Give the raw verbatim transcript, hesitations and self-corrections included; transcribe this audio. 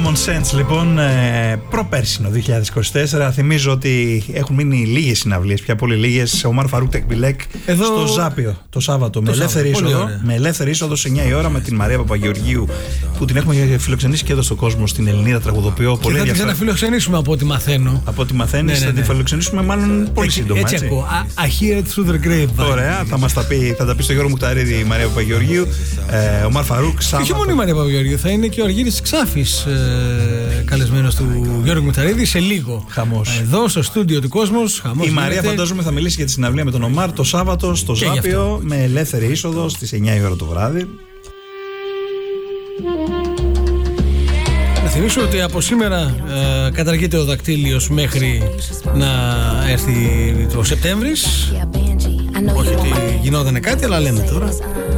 Common Sense, λοιπόν, ε, προπέρσινο δύο χιλιάδες είκοσι τέσσερα. Θυμίζω ότι έχουν μείνει λίγες συναυλίες, πια πολύ λίγες. Ο Ομάρ Φαρούκ Τεκμπιλέκ Εδώ... στο Ζάπιο το Σάββατο. Το με, ελεύθερη είσοδο, με ελεύθερη είσοδο σε εννιά η ώρα με την Μαρία Παπαγεωργίου, που την έχουμε φιλοξενήσει και εδώ στον κόσμο, στην Ελληνίδα τραγουδοποιό. Και θα την ξαναφιλοξενήσουμε από ό,τι μαθαίνω. Από ό,τι μαθαίνεις, ναι, ναι, ναι. Θα την φιλοξενήσουμε μάλλον πολύ έτσι, σύντομα. Έτσι, έτσι ακούω. I hear it through the grapevine. Ωραία, θα μας τα πει, θα τα πει στο Γιώργο Μουταρίδη η Μαρία Παπαγεωργίου. Ε, ο Ομάρ Φαρούκ. Και όχι μόνο η Μαρία Παπαγεωργίου, θα είναι και ο Αργύρης Ξάφης, ε, καλεσμένος του Γιώργου Μουταρίδη σε λίγο. Χαμός. Εδώ στο στούντιο του Κόσμος. Χαμός. Η Μαρία γίνεται. Φαντάζομαι θα μιλήσει για τη συναυλία με τον Ομάρ το Σάββατο στο και Ζάπιο με ελεύθερη είσοδο στις εννιά η ώρα το βράδυ. Να θυμίσω ότι από σήμερα ε, καταργείται ο δακτύλιος μέχρι να έρθει το Σεπτέμβρης. Όχι ότι γινότανε κάτι, αλλά λέμε τώρα.